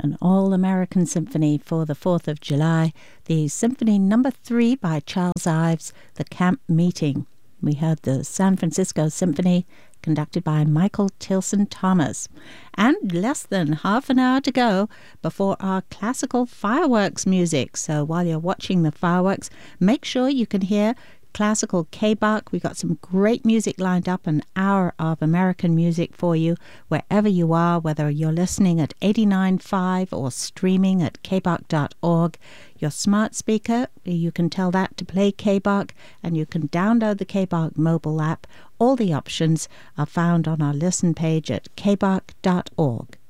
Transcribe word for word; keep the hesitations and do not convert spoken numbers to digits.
an all-American symphony for the fourth of July, the Symphony Number three by Charles Ives, The Camp Meeting. We heard the San Francisco Symphony, conducted by Michael Tilson Thomas. And less than half an hour to go before our classical fireworks music. So while you're watching the fireworks, make sure you can hear classical K-Bach. We got some great music lined up, an hour of American music for you wherever you are, whether you're listening at eighty-nine point five or streaming at k bach dot org. Your smart speaker, you can tell that to play K-Bach, and you can download the K-Bach mobile app. All the options are found on our listen page at k bach dot org.